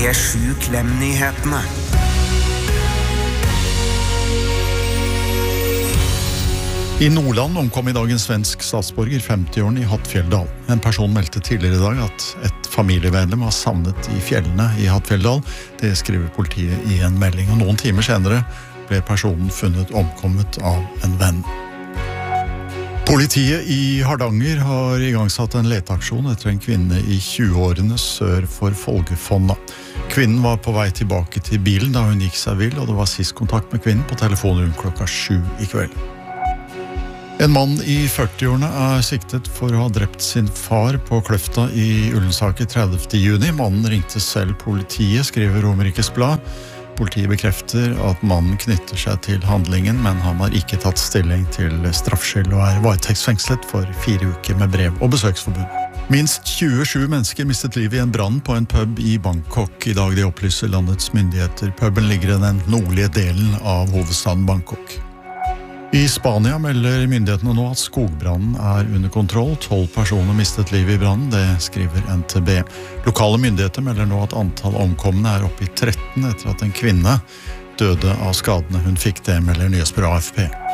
P7 Klem-nyhetene. I Nordland omkom i dag en svensk statsborger 50-årene i Hattfjelldal. En person meldte tidligere i dag at et familiemedlem var savnet i fjellene i Hattfjelldal. Det skriver politiet i en melding, og noen timer senere ble personen funnet omkommet av en venn. Politiet i Hardanger har igangsatt en leteaksjon etter en kvinne i 20-årene sør for Folgefonna. Kvinnen var på vei tilbake til bilen da hun gikk seg vill, og det var sist kontakt med kvinnen på telefonen rundt 7:00 i kveld. En mann i 40-årene er siktet for å ha drept sin far på Kløfta i Ullensaker 30. juni. Mannen ringte selv politiet, skriver Romerikes Blad. Politiet bekrefter at mannen knytter seg til handlingen, men han har ikke tatt stilling til straffskyld og er varetektsfengslet for 4 uker med brev- og besøksforbud. Minst 27 mennesker mistet livet i en brann på en pub i Bangkok i dag. De opplyser landets myndigheter. Puben ligger i den nordlige delen av hovedstaden Bangkok. I Spania melder myndighetene nå at skogbrannen er under kontroll. 12 personer mistet livet i brannen, det skriver NTB. Lokale myndigheter melder nå at antall omkomne er oppe i 13 etter at en kvinne døde av skadene hun fikk. Det melder nyhetsbyrået AFP.